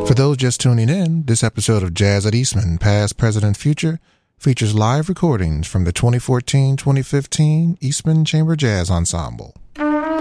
For those just tuning in, this episode of Jazz at Eastman, Past, Present, and Future features live recordings from the 2014-2015 Eastman Chamber Jazz Ensemble.